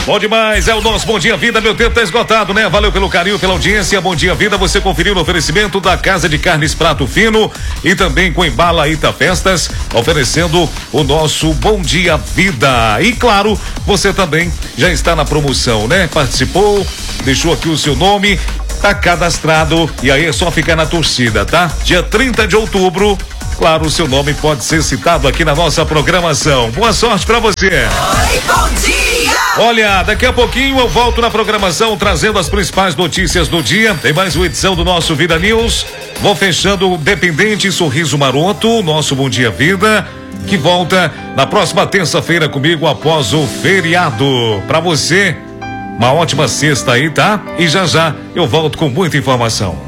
Bom demais, é o nosso Bom Dia Vida, meu tempo tá esgotado, né? Valeu pelo carinho, pela audiência. Bom Dia Vida, você conferiu no oferecimento da Casa de Carnes Prato Fino e também com Embala Ita Festas, oferecendo o nosso Bom Dia Vida. E claro, você também já está na promoção, né? Participou, deixou aqui o seu nome, tá cadastrado e aí é só ficar na torcida, tá? Dia 30 de outubro, claro, o seu nome pode ser citado aqui na nossa programação. Boa sorte pra você. Oi, bom dia! Olha, daqui a pouquinho eu volto na programação trazendo as principais notícias do dia. Tem mais uma edição do nosso Vida News. Vou fechando o Dependente Sorriso Maroto, nosso Bom Dia Vida, que volta na próxima terça-feira comigo após o feriado. Pra você, uma ótima sexta aí, tá? E já já eu volto com muita informação.